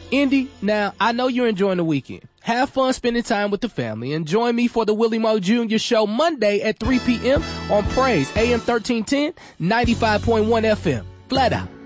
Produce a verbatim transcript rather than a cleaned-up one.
Indy, now, I know you're enjoying the weekend. Have fun spending time with the family and join me for the Willie Moe Junior Show Monday at three p.m. on Praise A M thirteen ten, ninety-five point one F M. Flat out.